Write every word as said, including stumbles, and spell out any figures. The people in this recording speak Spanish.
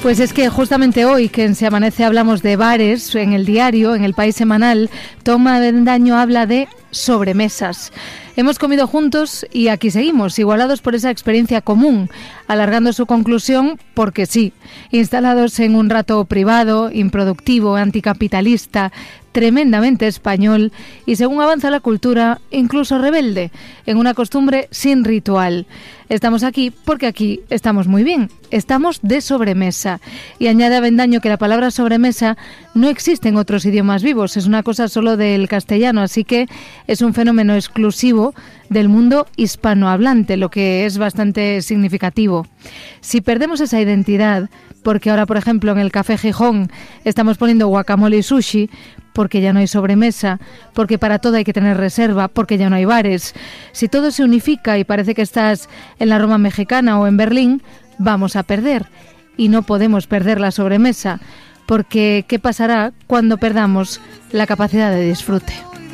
Pues es que justamente hoy, que en Se Amanece hablamos de bares, en el diario, en El País Semanal, Tom Avendaño habla de sobremesas. Hemos comido juntos y aquí seguimos, igualados por esa experiencia común, alargando su conclusión porque sí, instalados en un rato privado, improductivo, anticapitalista, tremendamente español y, según avanza la cultura, incluso rebelde, en una costumbre sin ritual. Estamos aquí porque aquí estamos muy bien, estamos de sobremesa. Y añade Avendaño que la palabra sobremesa no existe en otros idiomas vivos, es una cosa solo del castellano, así que es un fenómeno exclusivo del mundo hispanohablante, lo que es bastante significativo. Si perdemos esa identidad, porque ahora, por ejemplo, en el Café Gijón estamos poniendo guacamole y sushi, porque ya no hay sobremesa, porque para todo hay que tener reserva, porque ya no hay bares. Si todo se unifica y parece que estás en la Roma mexicana o en Berlín, vamos a perder. Y no podemos perder la sobremesa, porque ¿qué pasará cuando perdamos la capacidad de disfrute?